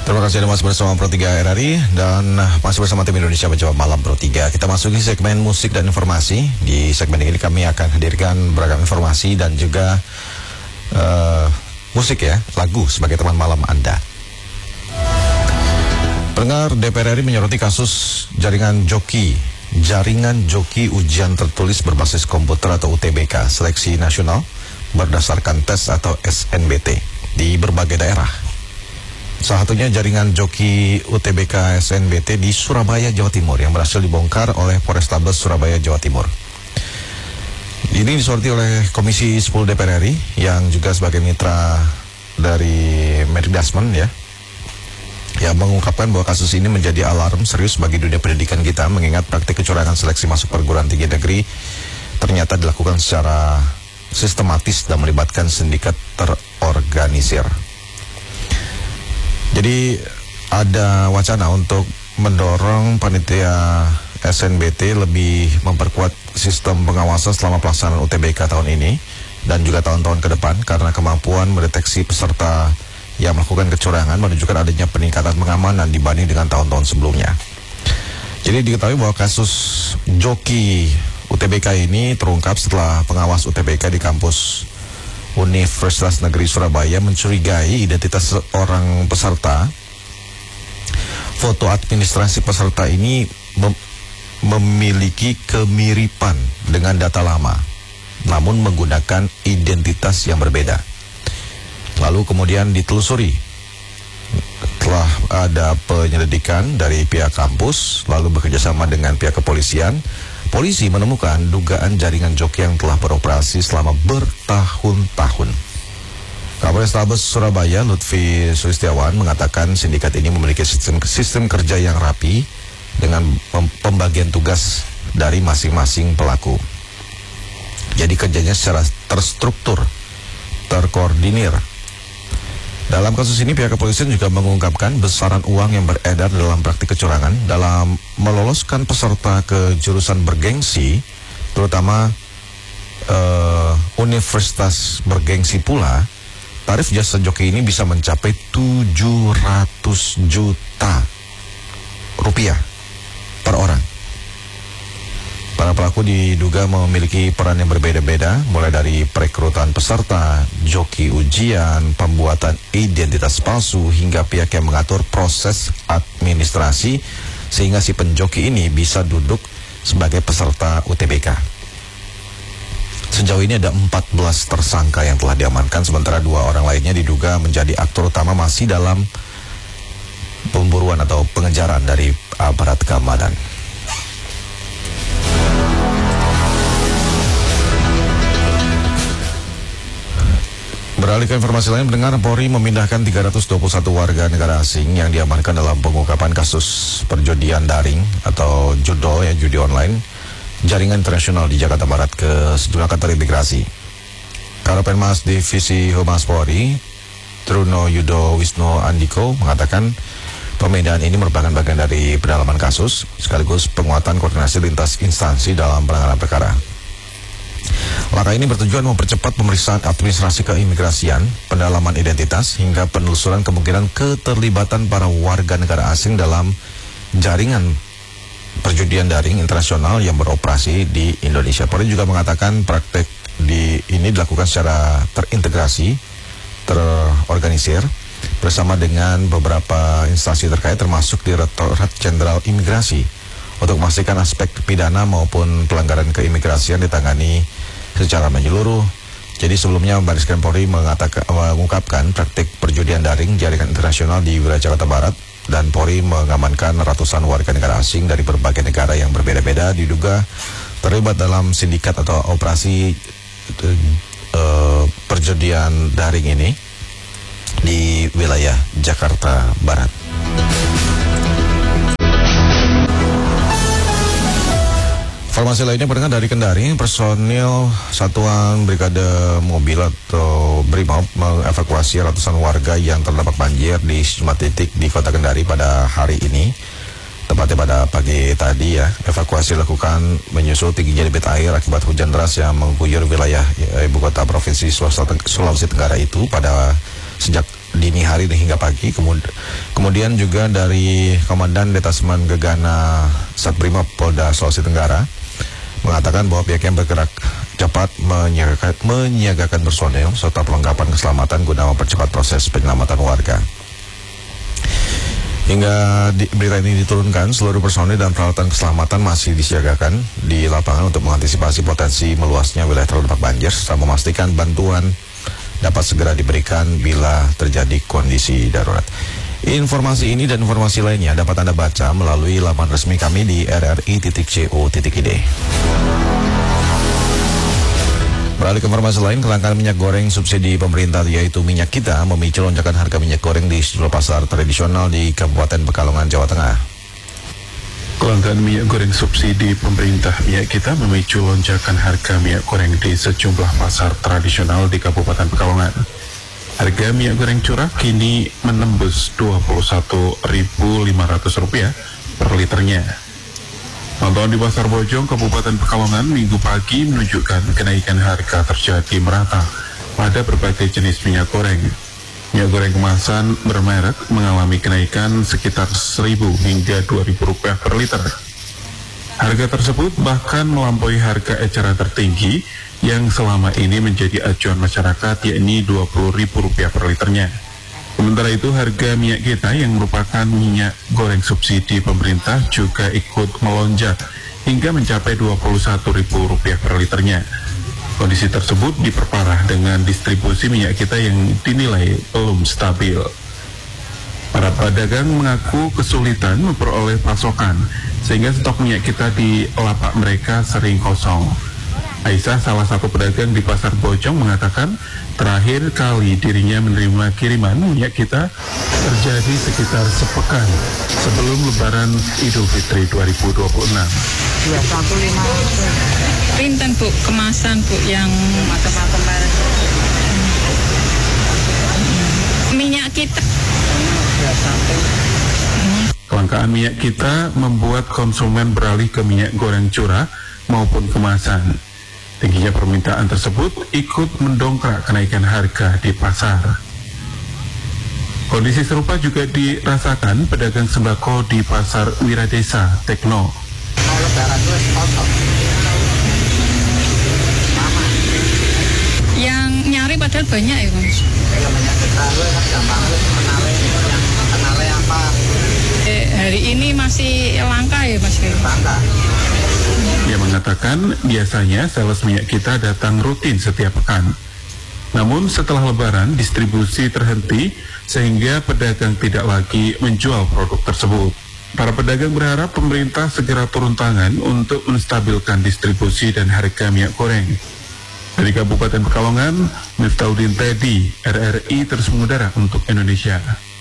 Terima kasih Anda masih bersama Pro 3 RRI dan masih bersama tim Indonesia Menjawab Malam Pro 3. Kita masuki segmen musik dan informasi. Di segmen ini kami akan hadirkan beragam informasi dan juga musik ya, lagu sebagai teman malam Anda. Pendengar, DPR RI menyoroti kasus jaringan joki ujian tertulis berbasis komputer atau UTBK seleksi nasional berdasarkan tes atau SNBT di berbagai daerah. Salah satunya jaringan joki UTBK SNBT di Surabaya, Jawa Timur yang berhasil dibongkar oleh Polrestabes Surabaya, Jawa Timur. Ini disoroti oleh Komisi 10 DPR RI yang juga sebagai mitra dari Mendikbud ya. Yang mengungkapkan bahwa kasus ini menjadi alarm serius bagi dunia pendidikan kita mengingat praktik kecurangan seleksi masuk perguruan tinggi negeri ternyata dilakukan secara sistematis dan melibatkan sindikat terorganisir. Jadi ada wacana untuk mendorong panitia SNBT lebih memperkuat sistem pengawasan selama pelaksanaan UTBK tahun ini dan juga tahun-tahun ke depan karena kemampuan mendeteksi peserta yang melakukan kecurangan menunjukkan adanya peningkatan pengamanan dibanding dengan tahun-tahun sebelumnya. Jadi diketahui bahwa kasus joki UTBK ini terungkap setelah pengawas UTBK di kampus Universitas Negeri Surabaya mencurigai identitas seorang peserta. Foto administrasi peserta ini memiliki kemiripan dengan data lama, namun menggunakan identitas yang berbeda. Lalu kemudian ditelusuri. Setelah ada penyelidikan dari pihak kampus, lalu bekerjasama dengan pihak kepolisian, polisi menemukan dugaan jaringan joki yang telah beroperasi selama bertahun-tahun. Kapolrestabes Surabaya Lutfi Sulistiawan mengatakan sindikat ini memiliki sistem kerja yang rapi dengan pembagian tugas dari masing-masing pelaku. Jadi kerjanya secara terstruktur, terkoordinir. Dalam kasus ini pihak kepolisian juga mengungkapkan besaran uang yang beredar dalam praktik kecurangan dalam meloloskan peserta ke jurusan bergengsi, terutama universitas bergengsi pula. Tarif jasa joki ini bisa mencapai 700 juta rupiah per orang. Para pelaku diduga memiliki peran yang berbeda-beda, mulai dari perekrutan peserta, joki ujian, pembuatan identitas palsu, hingga pihak yang mengatur proses administrasi, sehingga si penjoki ini bisa duduk sebagai peserta UTBK. Sejauh ini ada 14 tersangka yang telah diamankan, sementara 2 orang lainnya diduga menjadi aktor utama masih dalam pemburuan atau pengejaran dari aparat keamanan. Beralih ke informasi lain, mendengar Polri memindahkan 321 warga negara asing yang diamankan dalam pengungkapan kasus perjudian daring atau judo ya, judi online jaringan internasional di Jakarta Barat ke sejumlah kantor imigrasi. Karopenmas Divisi Humas Polri, Truno Yudo Wisnu Andiko mengatakan pemindahan ini merupakan bagian dari pendalaman kasus sekaligus penguatan koordinasi lintas instansi dalam penanganan perkara. Langkah ini bertujuan mempercepat pemeriksaan administrasi keimigrasian, pendalaman identitas, hingga penelusuran kemungkinan keterlibatan para warga negara asing dalam jaringan perjudian daring internasional yang beroperasi di Indonesia. Polri juga mengatakan praktek ini dilakukan secara terintegrasi, terorganisir, bersama dengan beberapa instansi terkait termasuk Direktorat Jenderal Imigrasi untuk memastikan aspek pidana maupun pelanggaran keimigrasian ditangani secara menyeluruh. Jadi sebelumnya Baris Krim Polri mengungkapkan praktik perjudian daring jaringan internasional di wilayah Jakarta Barat dan Polri mengamankan ratusan warga negara asing dari berbagai negara yang berbeda-beda diduga terlibat dalam sindikat atau operasi perjudian daring ini di wilayah Jakarta Barat. Informasi lainnya berdengar dari Kendari, personil Satuan Brigade Mobil atau Brimob mengevakuasi ratusan warga yang terdampak banjir di sejumlah titik di Kota Kendari pada hari ini. Tepatnya pada pagi tadi ya, evakuasi dilakukan menyusul tingginya debit air akibat hujan deras yang mengguyur wilayah ibu kota provinsi Sulawesi Tenggara itu pada sejak dini hari dan hingga pagi. Kemudian juga dari Komandan Detasmen Gegana Satbrimob Polda Sulawesi Tenggara mengatakan bahwa pihaknya bergerak cepat menyiagakan personel serta perlengkapan keselamatan guna mempercepat proses penyelamatan warga. Hingga berita ini diturunkan, seluruh personel dan peralatan keselamatan masih disiagakan di lapangan untuk mengantisipasi potensi meluasnya wilayah terdampak banjir serta memastikan bantuan dapat segera diberikan bila terjadi kondisi darurat. Informasi ini dan informasi lainnya dapat Anda baca melalui laman resmi kami di rri.co.id. Beralih ke informasi lain, kelangkaan minyak goreng subsidi pemerintah yaitu minyak kita memicu lonjakan harga minyak goreng di sejumlah pasar tradisional di Kabupaten Pekalongan, Jawa Tengah. Kelangkaan minyak goreng subsidi pemerintah minyak kita memicu lonjakan harga minyak goreng di sejumlah pasar tradisional di Kabupaten Pekalongan. Harga minyak goreng curah kini menembus Rp21.500 per liternya. Pantauan di Pasar Bojong, Kabupaten Pekalongan Minggu pagi menunjukkan kenaikan harga terjadi merata pada berbagai jenis minyak goreng. Minyak goreng kemasan bermerek mengalami kenaikan sekitar Rp1.000 hingga Rp2.000 per liter. Harga tersebut bahkan melampaui harga eceran tertinggi yang selama ini menjadi acuan masyarakat, yakni Rp20.000 per liternya. Sementara itu harga minyak kita yang merupakan minyak goreng subsidi pemerintah juga ikut melonjak hingga mencapai Rp21.000 per liternya. Kondisi tersebut diperparah dengan distribusi minyak kita yang dinilai belum stabil. Para pedagang mengaku kesulitan memperoleh pasokan sehingga stok minyak kita di lapak mereka sering kosong. Aisyah, salah satu pedagang di Pasar Bojong, mengatakan terakhir kali dirinya menerima kiriman minyak kita terjadi sekitar sepekan sebelum Lebaran Idul Fitri 2026. 21.500. Pinten Bu, kemasan Bu yang macam-macam merek. Minyak kita. Kelangkaan minyak kita membuat konsumen beralih ke minyak goreng curah maupun kemasan. Tingginya permintaan tersebut ikut mendongkrak kenaikan harga di pasar. Kondisi serupa juga dirasakan pedagang sembako di Pasar Wiradesa, Tekno. Yang nyari padahal banyak ya Mas. Hari ini masih langka ya Mas? Langka. Dia mengatakan biasanya sales minyak kita datang rutin setiap pekan. Namun setelah Lebaran distribusi terhenti sehingga pedagang tidak lagi menjual produk tersebut. Para pedagang berharap pemerintah segera turun tangan untuk menstabilkan distribusi dan harga minyak goreng. Dari Kabupaten Pekalongan, Miftahudin Teddy, RRI terus mengudara untuk Indonesia.